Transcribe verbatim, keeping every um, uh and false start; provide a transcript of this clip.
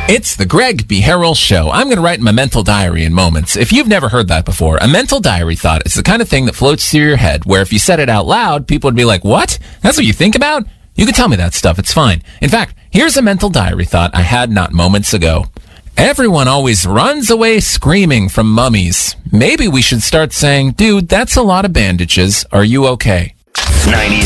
It's the Greg B. Harrell Show. I'm going to write my mental diary in moments. If you've never heard that before, a mental diary thought is the kind of thing that floats through your head where if you said it out loud, people would be like, what? That's what you think about? You can tell me that stuff. It's fine. In fact, here's a mental diary thought I had not moments ago. Everyone always runs away screaming from mummies. Maybe we should start saying, dude, that's a lot of bandages. Are you okay? nineties